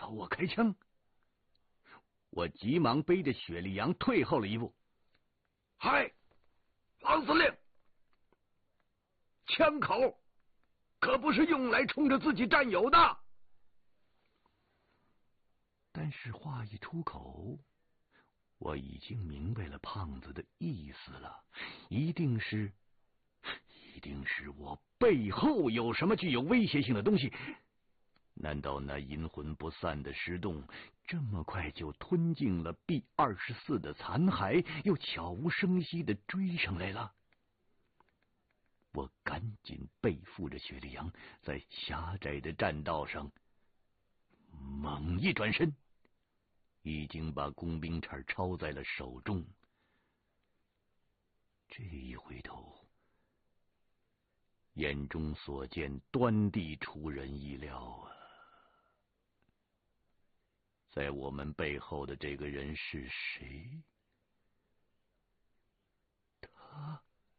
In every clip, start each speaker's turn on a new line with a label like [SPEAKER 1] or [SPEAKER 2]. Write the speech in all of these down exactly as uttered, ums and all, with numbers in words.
[SPEAKER 1] 朝我开枪。我急忙背着雪莉杨退后了一步。
[SPEAKER 2] 嗨，王司令，枪口可不是用来冲着自己战友的。
[SPEAKER 1] 但是话一出口，我已经明白了胖子的意思了，一定是，一定是我背后有什么具有威胁性的东西。难道那阴魂不散的石洞这么快就吞进了 B 二十四的残骸，又悄无声息的追上来了？我赶紧背负着雪莉杨，在狭窄的栈道上猛一转身，已经把工兵铲抄在了手中。这一回头，眼中所见端地出人意料啊！在我们背后的这个人是谁？他，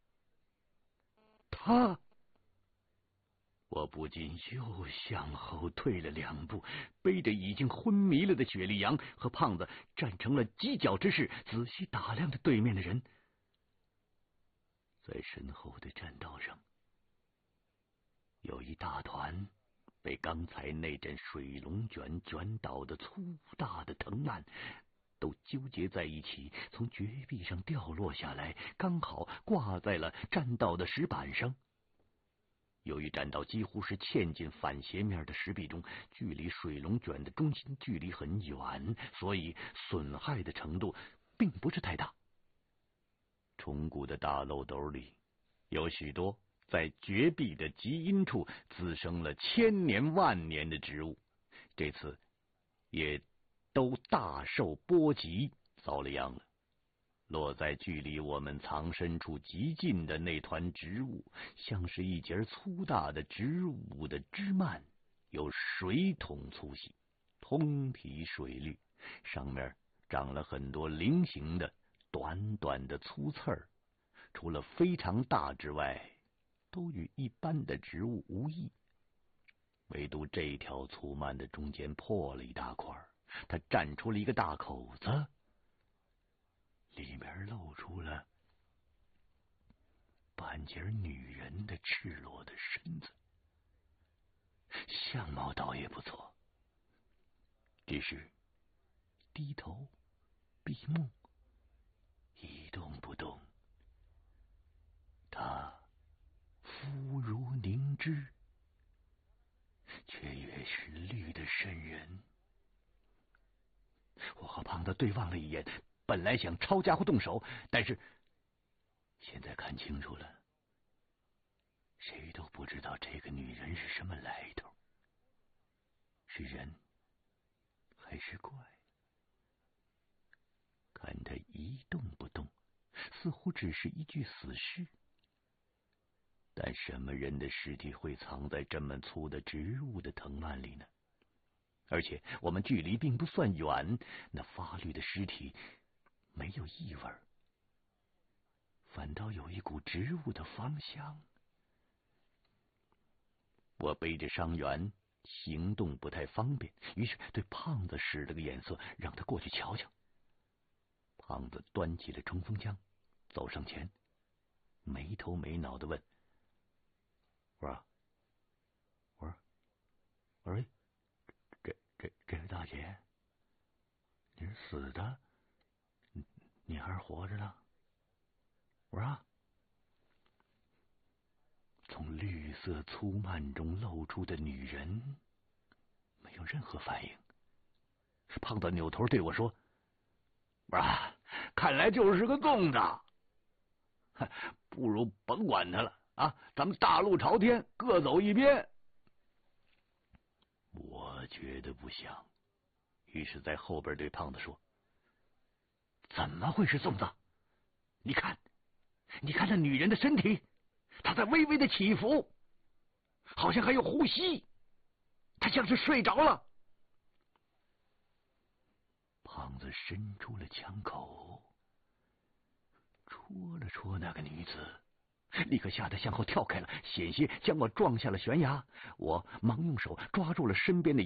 [SPEAKER 1] 他！我不禁又向后退了两步，背着已经昏迷了的雪莉杨和胖子站成了犄角之势，仔细打量着对面的人。在身后的栈道上，有一大团被刚才那阵水龙卷卷倒的粗大的藤蔓都纠结在一起，从绝壁上掉落下来，刚好挂在了栈道的石板上。由于栈道几乎是嵌进反斜面的石壁中，距离水龙卷的中心距离很远，所以损害的程度并不是太大。虫谷的大漏斗里有许多在绝壁的极阴处滋生了千年万年的植物，这次也都大受波及，遭了殃了。落在距离我们藏身处极近的那团植物，像是一截粗大的植物的枝蔓，有水桶粗细，通体水绿，上面长了很多菱形的短短的粗刺儿，除了非常大之外，都与一般的植物无异。唯独这条粗蔓的中间破了一大块，它绽出了一个大口子，里面露出了半截女人的赤裸的身子，相貌倒也不错，只是低头闭目，一动不动。她肤如凝脂，却也是绿得渗人。我和胖子对望了一眼，本来想抄家伙动手，但是现在看清楚了，谁都不知道这个女人是什么来头，是人还是怪。看她一动不动，似乎只是一具死尸。但什么人的尸体会藏在这么粗的植物的藤蔓里呢？而且我们距离并不算远，那发绿的尸体没有异味，反倒有一股植物的芳香。我背着伤员，行动不太方便，于是对胖子使了个眼色，让他过去瞧瞧。胖子端起了冲锋枪，走上前，没头没脑的问：“我说，我说，我说，这这这位大姐，你是死的，你你还是活着呢？”我说：“从绿色粗蔓中露出的女人没有任何反应。”胖子扭头对我说：“我说，看来就是个粽子，不如甭管他了啊！咱们大路朝天，各走一边。”我觉得不像，于是在后边对胖子说：“怎么会是粽子？你看，你看那女人的身体，她在微微的起伏，好像还有呼吸，她像是睡着了。”胖子伸出了枪口，戳了戳那个女子，立刻吓得向后跳开了，险些将我撞下了悬崖。我忙用手抓住了身边的